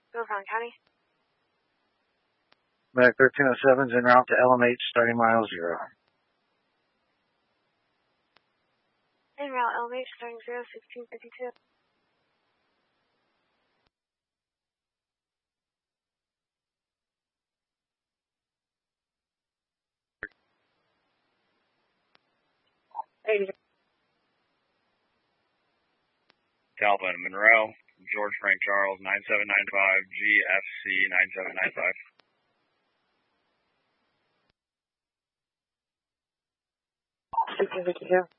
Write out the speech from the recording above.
Phillips County. Medic 1307 is en route to LMH starting mile 0. En route LMH starting 0, 1652. Talbot, Monroe, George Frank Charles, 9795, GFC 9795. 1652.